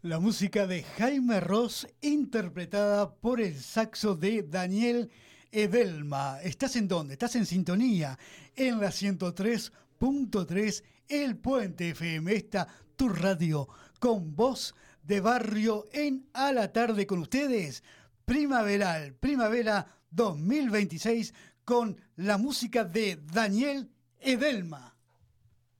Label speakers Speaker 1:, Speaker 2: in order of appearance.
Speaker 1: La música de Jaime Ross interpretada por el saxo de Daniel Edelma. ¿Estás en dónde? Estás en sintonía en la 103.3 El Puente FM. Esta tu radio con voz de barrio en A la Tarde con ustedes. Primaveral, Primavera 2026 con la música de Daniel Edelma.